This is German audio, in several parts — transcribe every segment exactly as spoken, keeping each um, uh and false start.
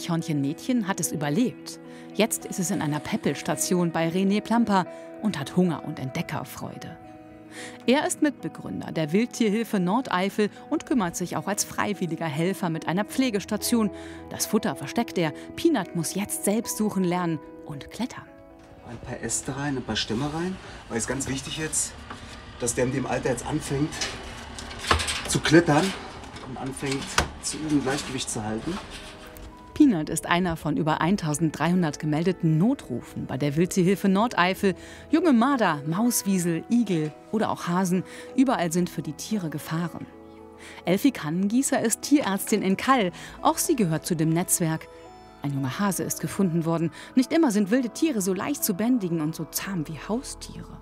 Eichhörnchen-Mädchen hat es überlebt. Jetzt ist es in einer Peppelstation bei René Plamper und hat Hunger und Entdeckerfreude. Er ist Mitbegründer der Wildtierhilfe Nordeifel und kümmert sich auch als freiwilliger Helfer mit einer Pflegestation. Das Futter versteckt er. Peanut muss jetzt selbst suchen lernen und klettern. Ein paar Äste rein, ein paar Stämme rein. Weil es ganz wichtig jetzt, dass der in dem Alter jetzt anfängt zu klettern und anfängt zu üben, Gleichgewicht zu halten. Peanut ist einer von über eintausenddreihundert gemeldeten Notrufen bei der Wildtierhilfe Nordeifel. Junge Marder, Mauswiesel, Igel oder auch Hasen, überall sind für die Tiere Gefahren. Elfi Kannengießer ist Tierärztin in Kall. Auch sie gehört zu dem Netzwerk. Ein junger Hase ist gefunden worden. Nicht immer sind wilde Tiere so leicht zu bändigen und so zahm wie Haustiere.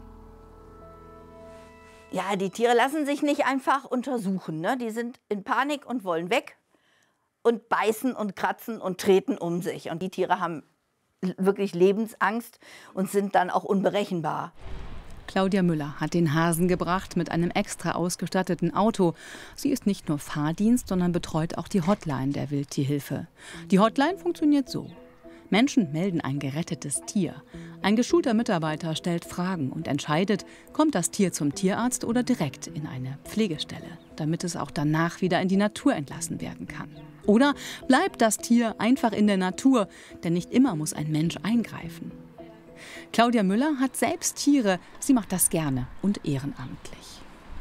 Ja, die Tiere lassen sich nicht einfach untersuchen, ne? Die sind in Panik und wollen weg und beißen und kratzen und treten um sich. Und die Tiere haben wirklich Lebensangst und sind dann auch unberechenbar. Claudia Müller hat den Hasen gebracht mit einem extra ausgestatteten Auto. Sie ist nicht nur Fahrdienst, sondern betreut auch die Hotline der Wildtierhilfe. Die Hotline funktioniert so. Menschen melden ein gerettetes Tier. Ein geschulter Mitarbeiter stellt Fragen und entscheidet, kommt das Tier zum Tierarzt oder direkt in eine Pflegestelle, damit es auch danach wieder in die Natur entlassen werden kann. Oder bleibt das Tier einfach in der Natur, denn nicht immer muss ein Mensch eingreifen. Claudia Müller hat selbst Tiere, sie macht das gerne und ehrenamtlich.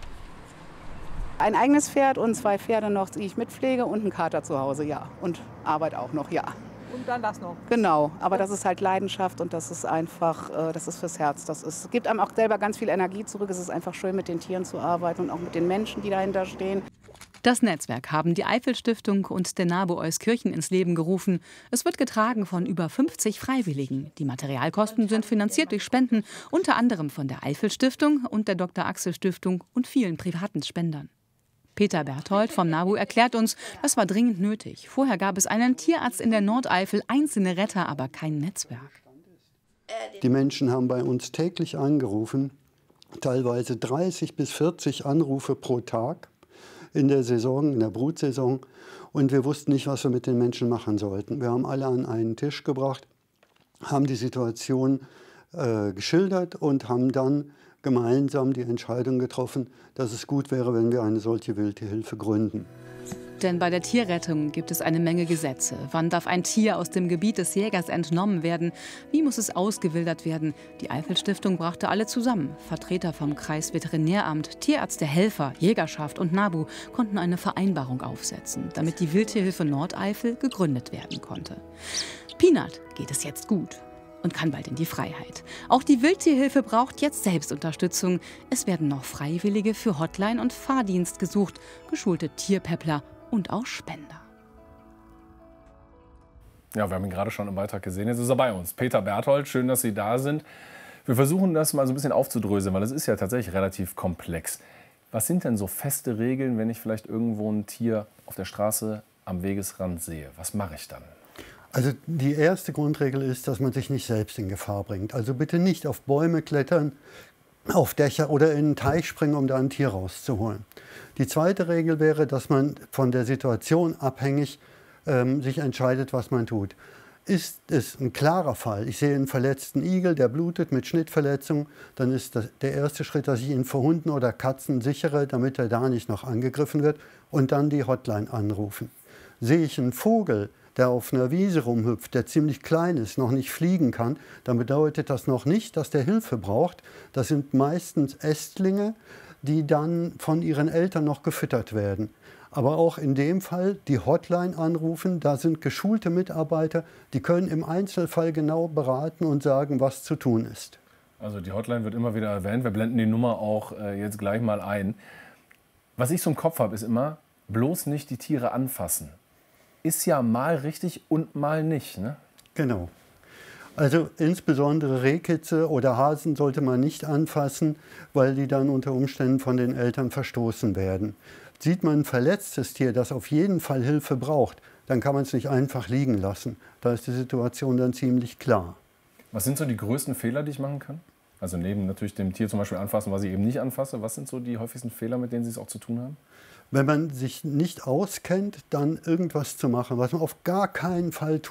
Ein eigenes Pferd und zwei Pferde noch, die ich mitpflege und einen Kater zu Hause, ja. Und Arbeit auch noch, ja. Und dann das noch? Genau, aber das ist halt Leidenschaft und das ist einfach, äh, das ist fürs Herz. Das ist, gibt einem auch selber ganz viel Energie zurück. Es ist einfach schön, mit den Tieren zu arbeiten und auch mit den Menschen, die dahinter stehen. Das Netzwerk haben die Eifel-Stiftung und der NABU Euskirchen ins Leben gerufen. Es wird getragen von über fünfzig Freiwilligen. Die Materialkosten sind finanziert durch Spenden, unter anderem von der Eifel-Stiftung und der Doktor Axel Stiftung und vielen privaten Spendern. Peter Berthold vom NABU erklärt uns, das war dringend nötig. Vorher gab es einen Tierarzt in der Nordeifel, einzelne Retter, aber kein Netzwerk. Die Menschen haben bei uns täglich angerufen, teilweise dreißig bis vierzig Anrufe pro Tag in der Saison, in der Brutsaison. Und wir wussten nicht, was wir mit den Menschen machen sollten. Wir haben alle an einen Tisch gebracht, haben die Situation äh, geschildert und haben dann gemeinsam die Entscheidung getroffen, dass es gut wäre, wenn wir eine solche Wildtierhilfe gründen. Denn bei der Tierrettung gibt es eine Menge Gesetze. Wann darf ein Tier aus dem Gebiet des Jägers entnommen werden? Wie muss es ausgewildert werden? Die Eifel-Stiftung brachte alle zusammen. Vertreter vom Kreisveterinäramt, Tierärzte, Helfer, Jägerschaft und NABU konnten eine Vereinbarung aufsetzen, damit die Wildtierhilfe Nordeifel gegründet werden konnte. Peanut geht es jetzt gut und kann bald in die Freiheit. Auch die Wildtierhilfe braucht jetzt Selbstunterstützung. Es werden noch Freiwillige für Hotline und Fahrdienst gesucht, geschulte Tierpäppler und auch Spender. Ja, wir haben ihn gerade schon im Beitrag gesehen. Jetzt ist er bei uns. Peter Berthold, schön, dass Sie da sind. Wir versuchen das mal so ein bisschen aufzudröseln, weil es ist ja tatsächlich relativ komplex. Was sind denn so feste Regeln, wenn ich vielleicht irgendwo ein Tier auf der Straße am Wegesrand sehe? Was mache ich dann? Also die erste Grundregel ist, dass man sich nicht selbst in Gefahr bringt. Also bitte nicht auf Bäume klettern, auf Dächer oder in einen Teich springen, um da ein Tier rauszuholen. Die zweite Regel wäre, dass man von der Situation abhängig ähm, sich entscheidet, was man tut. Ist es ein klarer Fall, ich sehe einen verletzten Igel, der blutet mit Schnittverletzung, dann ist das der erste Schritt, dass ich ihn vor Hunden oder Katzen sichere, damit er da nicht noch angegriffen wird, und dann die Hotline anrufen. Sehe ich einen Vogel, der auf einer Wiese rumhüpft, der ziemlich klein ist, noch nicht fliegen kann, dann bedeutet das noch nicht, dass der Hilfe braucht. Das sind meistens Ästlinge, die dann von ihren Eltern noch gefüttert werden. Aber auch in dem Fall die Hotline anrufen, da sind geschulte Mitarbeiter, die können im Einzelfall genau beraten und sagen, was zu tun ist. Also die Hotline wird immer wieder erwähnt, wir blenden die Nummer auch äh, jetzt gleich mal ein. Was ich so im Kopf habe, ist immer, bloß nicht die Tiere anfassen. Ist ja mal richtig und mal nicht, ne? Genau. Also insbesondere Rehkitze oder Hasen sollte man nicht anfassen, weil die dann unter Umständen von den Eltern verstoßen werden. Sieht man ein verletztes Tier, das auf jeden Fall Hilfe braucht, dann kann man es nicht einfach liegen lassen. Da ist die Situation dann ziemlich klar. Was sind so die größten Fehler, die ich machen kann? Also neben natürlich dem Tier zum Beispiel anfassen, was ich eben nicht anfasse. Was sind so die häufigsten Fehler, mit denen Sie es auch zu tun haben? Wenn man sich nicht auskennt, dann irgendwas zu machen, was man auf gar keinen Fall tut.